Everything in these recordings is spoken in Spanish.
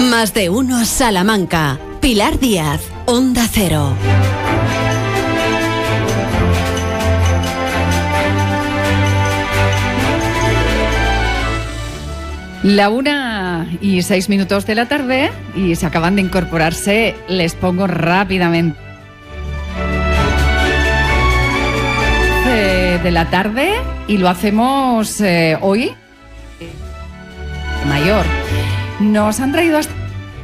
Más de uno Salamanca. Pilar Díaz, Onda Cero. La 1:06 de la tarde y se acaban de incorporarse, les pongo rápidamente. De la tarde y lo hacemos hoy mayor. Nos han traído hasta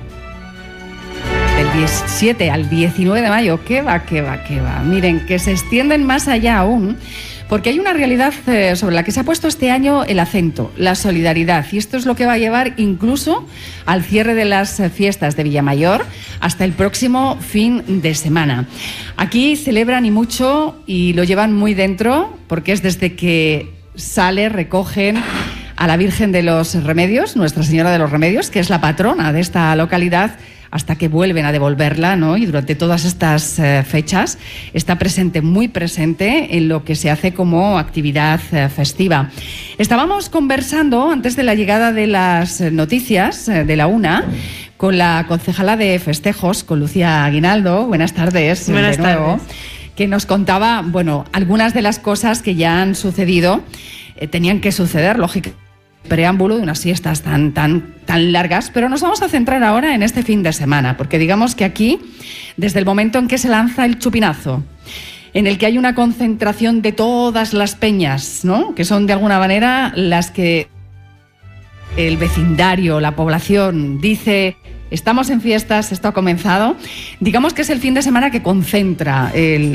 del 17 al 19 de mayo. ¿Qué va? Miren, que se extienden más allá aún, porque hay una realidad sobre la que se ha puesto este año el acento, la solidaridad, y esto es lo que va a llevar incluso al cierre de las fiestas de Villamayor hasta el próximo fin de semana. Aquí celebran y mucho y lo llevan muy dentro, porque es desde que recogen a la Virgen de los Remedios, Nuestra Señora de los Remedios, que es la patrona de esta localidad, hasta que vuelven a devolverla, ¿no? Y durante todas estas fechas está presente, muy presente, en lo que se hace como actividad festiva. Estábamos conversando antes de la llegada de las noticias de la 1 con la concejala de festejos, con Lucía Aguinaldo. Buenas tardes. Buenas tardes. Que nos contaba, bueno, algunas de las cosas que ya han sucedido, tenían que suceder, lógicamente, preámbulo de unas siestas tan largas, pero nos vamos a centrar ahora en este fin de semana, porque digamos que aquí, desde el momento en que se lanza el chupinazo, en el que hay una concentración de todas las peñas, ¿no?, que son de alguna manera las que el vecindario, la población dice: estamos en fiestas, esto ha comenzado. Digamos que es el fin de semana que concentra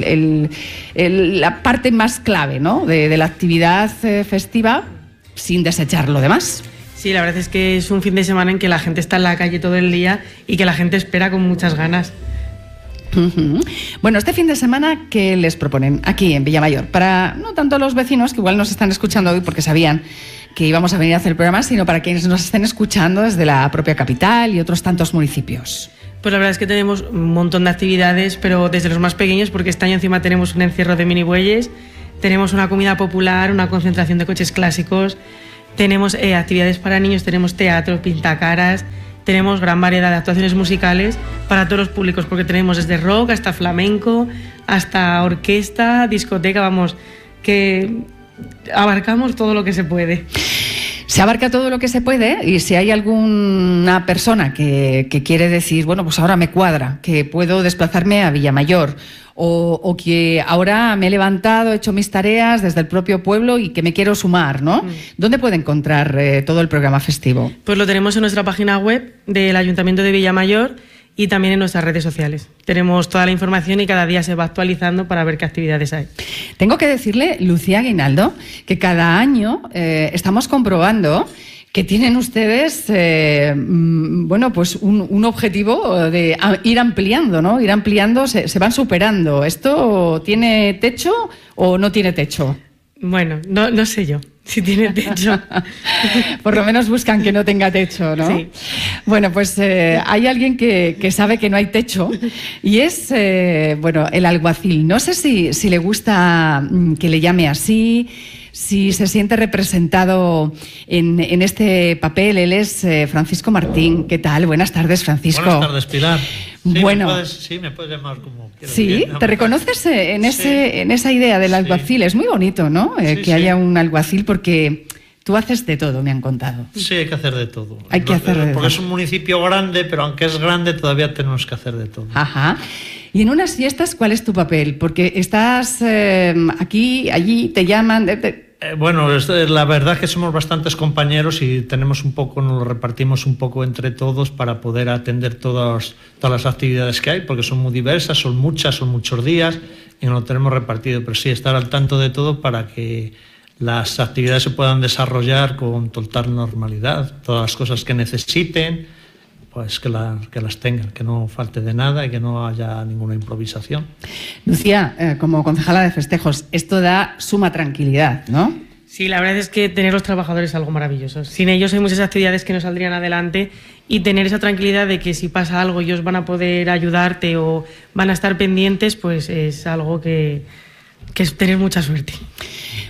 la parte más clave, ¿no?, de la actividad festiva, sin desechar lo demás. Sí, la verdad es que es un fin de semana en que la gente está en la calle todo el día y que la gente espera con muchas ganas. Uh-huh. Bueno, este fin de semana, ¿qué les proponen aquí en Villamayor? Para no tanto los vecinos, que igual nos están escuchando hoy porque sabían que íbamos a venir a hacer el programa, sino para quienes nos estén escuchando desde la propia capital y otros tantos municipios. Pues la verdad es que tenemos un montón de actividades, pero desde los más pequeños, porque este año encima tenemos un encierro de mini bueyes, tenemos una comida popular, una concentración de coches clásicos, tenemos actividades para niños, tenemos teatro, pintacaras, tenemos gran variedad de actuaciones musicales para todos los públicos, porque tenemos desde rock hasta flamenco, hasta orquesta, discoteca, vamos, que abarcamos todo lo que se puede. Se abarca todo lo que se puede, y si hay alguna persona que quiere decir, bueno, pues ahora me cuadra, que puedo desplazarme a Villamayor, o que ahora me he levantado, he hecho mis tareas desde el propio pueblo y que me quiero sumar, ¿no? ¿Dónde puede encontrar todo el programa festivo? Pues lo tenemos en nuestra página web del Ayuntamiento de Villamayor y también en nuestras redes sociales. Tenemos toda la información y cada día se va actualizando para ver qué actividades hay. Tengo que decirle, Lucía Aguinaldo, que cada año estamos comprobando que tienen ustedes, bueno, pues un objetivo de ir ampliando, ¿no? Ir ampliando, se van superando. ¿Esto tiene techo o no tiene techo? Bueno, no sé yo si tiene techo. Por lo menos buscan que no tenga techo, ¿no? Sí. Bueno, pues hay alguien que sabe que no hay techo y es, bueno, el alguacil. No sé si le gusta que le llame así, si se siente representado en este papel. Él es Francisco Martín. ¿Qué tal? Buenas tardes, Francisco. Buenas tardes, Pilar. Sí, bueno, me puedes llamar como quieras. Sí, ¿te reconoces en esa idea del alguacil? Sí. Es muy bonito, ¿no? Que haya un alguacil, porque tú haces de todo, me han contado. Sí, hay que hacer de todo. Hay que hacer de todo. Porque es un municipio grande, pero aunque es grande, todavía tenemos que hacer de todo. Ajá. Y en unas fiestas, ¿cuál es tu papel? Porque estás aquí, allí, te llaman... Bueno, la verdad es que somos bastantes compañeros y tenemos un poco, nos lo repartimos un poco entre todos para poder atender todas las actividades que hay, porque son muy diversas, son muchos días y nos lo tenemos repartido. Pero sí, estar al tanto de todo para que las actividades se puedan desarrollar con total normalidad, todas las cosas que necesiten, pues que las tengan, que no falte de nada y que no haya ninguna improvisación. Lucía, como concejala de festejos, esto da suma tranquilidad, ¿no? Sí, la verdad es que tener los trabajadores es algo maravilloso. Sin ellos hay muchas actividades que no saldrían adelante, y tener esa tranquilidad de que si pasa algo ellos van a poder ayudarte o van a estar pendientes, pues es algo que es tener mucha suerte.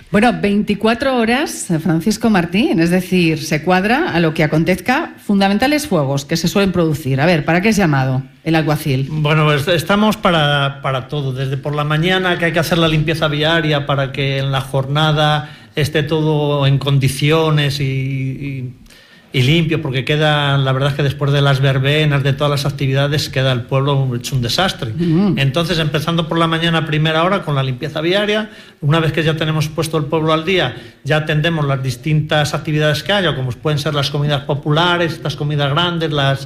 Bueno, 24 horas, Francisco Martín, es decir, se cuadra a lo que acontezca, fundamentales fuegos que se suelen producir. A ver, ¿para qué es llamado el alguacil? Bueno, pues estamos para todo, desde por la mañana que hay que hacer la limpieza viaria para que en la jornada esté todo en condiciones y limpio, porque queda, la verdad es que después de las verbenas, de todas las actividades, queda el pueblo hecho un desastre. Entonces, empezando por la mañana a primera hora con la limpieza viaria, una vez que ya tenemos puesto el pueblo al día, ya atendemos las distintas actividades que haya, como pueden ser las comidas populares, estas comidas grandes, las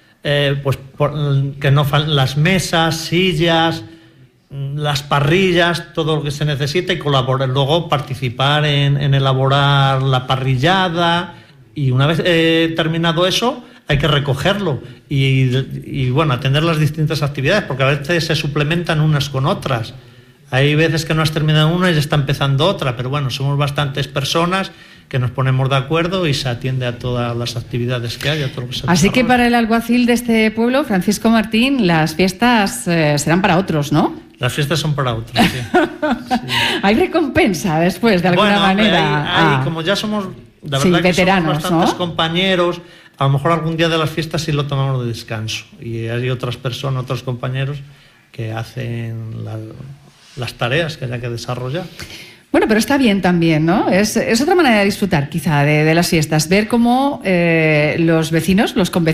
las mesas, sillas, las parrillas, todo lo que se necesite, y colaborar, luego participar en elaborar la parrillada. Y una vez terminado eso, hay que recogerlo y bueno, atender las distintas actividades, porque a veces se suplementan unas con otras. Hay veces que no has terminado una y ya está empezando otra, pero bueno, somos bastantes personas que nos ponemos de acuerdo y se atiende a todas las actividades que hay. A todo lo que se Así que desarrolla. para el alguacil de este pueblo, Francisco Martín, las fiestas serán para otros, ¿no? Las fiestas son para otros, sí. Sí. Hay recompensa después, de alguna manera. Como ya somos, de Sí, verdad que veteranos, somos bastantes ¿no? compañeros, a lo mejor algún día de las fiestas sí lo tomamos de descanso. Y hay otras personas, otros compañeros que hacen las tareas que haya que desarrollar. Bueno, pero está bien también, ¿no? Es otra manera de disfrutar quizá de las fiestas, ver cómo los vecinos, los convecinos,